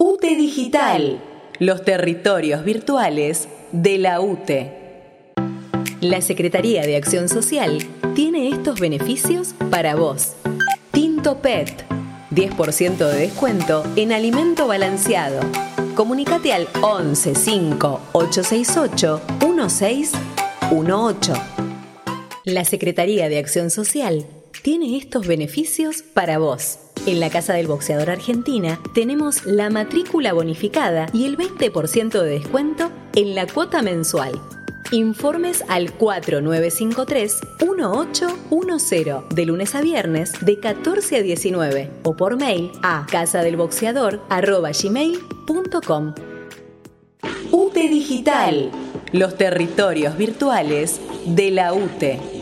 UTE Digital, los territorios virtuales de la UTE. La Secretaría de Acción Social tiene estos beneficios para vos. Tinto PET, 10% de descuento en alimento balanceado. Comunicate al 11 5 868 1618. La Secretaría de Acción Social tiene estos beneficios para vos. En la Casa del Boxeador Argentina tenemos la matrícula bonificada y el 20% de descuento en la cuota mensual. Informes al 4953-1810 de lunes a viernes de 14 a 19 o por mail a casadelboxeador@gmail.com. UTE Digital, los territorios virtuales de la UTE.